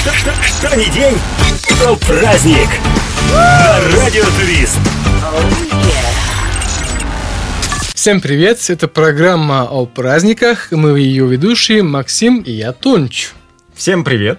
Что ни день, то праздник. На Радио Турист. Всем привет, это программа о праздниках. Мы ее ведущие Максим и я, Тонч. Всем привет.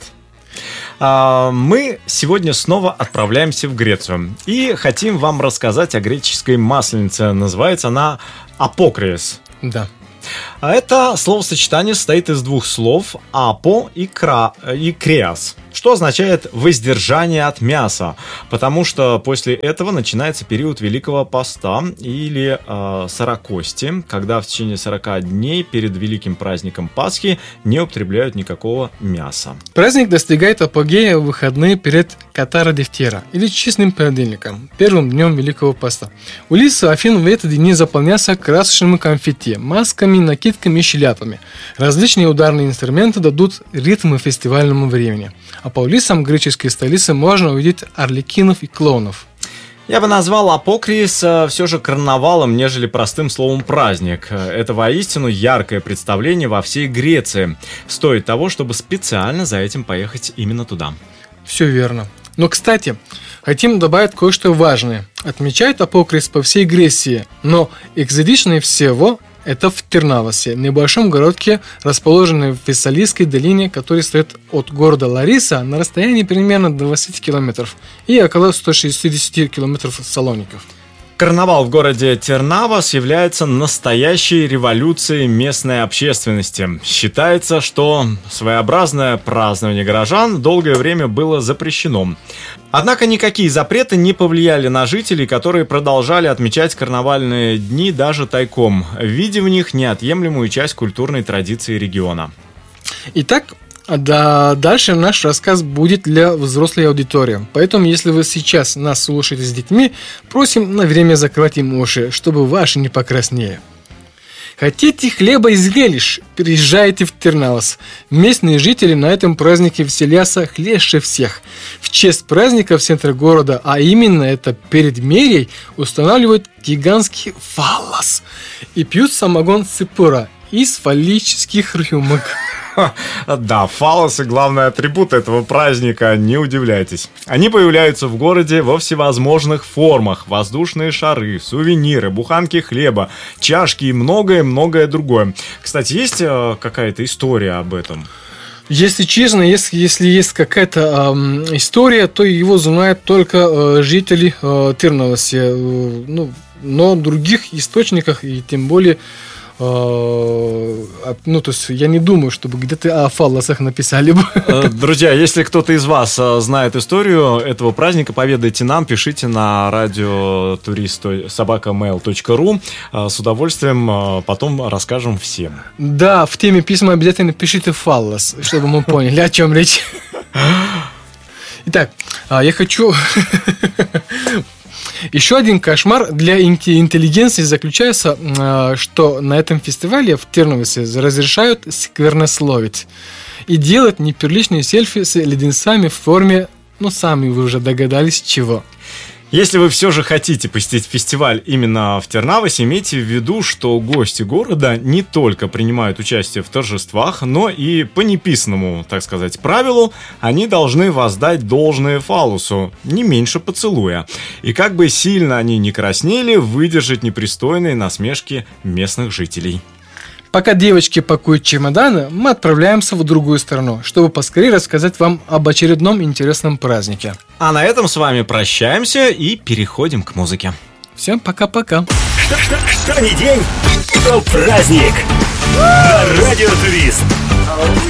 Мы сегодня снова отправляемся в Грецию и хотим вам рассказать о греческой масленице. Называется она апокриес. Да. Это словосочетание состоит из двух слов «апо» и «креас», что означает «воздержание от мяса», потому что после этого начинается период Великого Поста или Сорокости, когда в течение 40 дней перед великим праздником Пасхи не употребляют никакого мяса. Праздник достигает апогея в выходные перед Катара-Дефтера или чистым понедельником, первым днем Великого Поста. Улицы Афин в эти дни заполнятся красочными конфетти, масками, накидками и шляпами. Различные ударные инструменты дадут ритм фестивальному времени. А по улицам греческой столицы можно увидеть арлекинов и клоунов. Я бы назвал апокриес все же карнавалом, нежели простым словом праздник. Это воистину яркое представление во всей Греции. Стоит того, чтобы специально за этим поехать именно туда. Все верно. Но, кстати, хотим добавить кое-что важное. Отмечают апокриес по всей Греции, но экзотичнее всего это в Тернавосе, небольшом городке, расположенном в Фессалийской долине, который стоит от города Лариса на расстоянии примерно 20 километров и около 160 километров от Салоников. Карнавал в городе Тернавос является настоящей революцией местной общественности. Считается, что своеобразное празднование горожан долгое время было запрещено. Однако никакие запреты не повлияли на жителей, которые продолжали отмечать карнавальные дни даже тайком, видя в них неотъемлемую часть культурной традиции региона. Итак, дальше наш рассказ будет для взрослой аудитории. Поэтому, если вы сейчас нас слушаете с детьми, просим на время закрыть им уши, чтобы ваши не покраснели. Хотите хлеба и зрелищ? Приезжайте в Тернавос. Местные жители на этом празднике веселятся хлеще всех. В честь праздника в центре города, а именно это перед мерей, устанавливают гигантский фаллос и пьют самогон ципура из фаллических рюмок. Да, фаллосы – главный атрибут этого праздника, не удивляйтесь. Они появляются в городе во всевозможных формах: воздушные шары, сувениры, буханки хлеба, чашки и многое-многое другое. Кстати, есть какая-то история об этом? Если честно, если есть какая-то история, то его знают только жители Тернавоса. Но в других источниках и тем более... то есть я не думаю, чтобы где-то о фаллосах написали бы. Друзья, если кто-то из вас знает историю этого праздника, поведайте нам, пишите на radioturist@mail.ru. С удовольствием потом расскажем всем. Да, в теме письма обязательно пишите фаллос, чтобы мы поняли, о чем речь. Итак, я хочу... Еще один кошмар для интеллигенции заключается, что на этом фестивале в Тернавосе разрешают сквернословить и делать неприличные селфи с леденцами в форме, сами вы уже догадались, чего. Если вы все же хотите посетить фестиваль именно в Тернавосе, имейте в виду, что гости города не только принимают участие в торжествах, но и по неписанному, так сказать, правилу, они должны воздать должное фаллосу, не меньше поцелуя. И как бы сильно они ни краснели, выдержать непристойные насмешки местных жителей. Пока девочки пакуют чемоданы, мы отправляемся в другую страну, чтобы поскорее рассказать вам об очередном интересном празднике. А на этом с вами прощаемся и переходим к музыке. Всем пока-пока. Что ни день, то праздник. На Радио Турист.